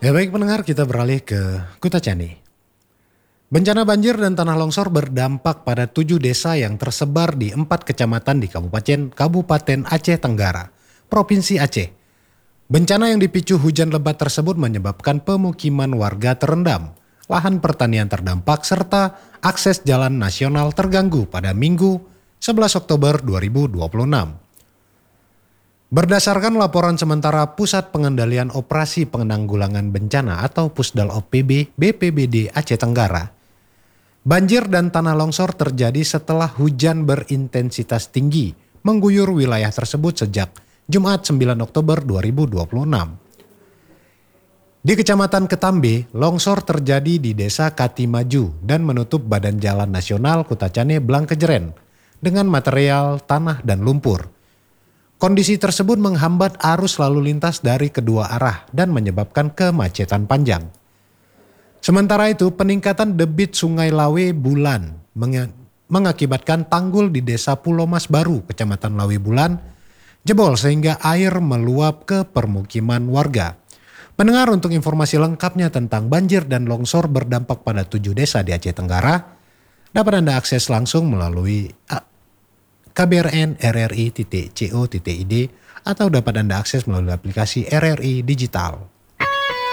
Ya baik pendengar, kita beralih ke Kutacani. Bencana banjir dan tanah longsor berdampak pada 7 desa yang tersebar di 4 kecamatan di Kabupaten Aceh Tenggara, Provinsi Aceh. Bencana yang dipicu hujan lebat tersebut menyebabkan pemukiman warga terendam, lahan pertanian terdampak, serta akses jalan nasional terganggu pada Minggu 11 Oktober 2026. Berdasarkan laporan sementara Pusat Pengendalian Operasi Penanggulangan Bencana atau Pusdal OPB BPBD Aceh Tenggara, banjir dan tanah longsor terjadi setelah hujan berintensitas tinggi mengguyur wilayah tersebut sejak Jumat 9 Oktober 2026. Di Kecamatan Ketambe, longsor terjadi di Desa Katimaju dan menutup Badan Jalan Nasional Kutacane Blangkejeren dengan material tanah dan lumpur. Kondisi tersebut menghambat arus lalu lintas dari kedua arah dan menyebabkan kemacetan panjang. Sementara itu, peningkatan debit Sungai Lawe Bulan mengakibatkan tanggul di Desa Pulau Mas Baru, Kecamatan Lawe Bulan, jebol sehingga air meluap ke permukiman warga. Pendengar, untuk informasi lengkapnya tentang banjir dan longsor berdampak pada 7 desa di Aceh Tenggara, dapat Anda akses langsung melalui KBRN RRI.co.id atau dapat Anda akses melalui aplikasi RRI Digital.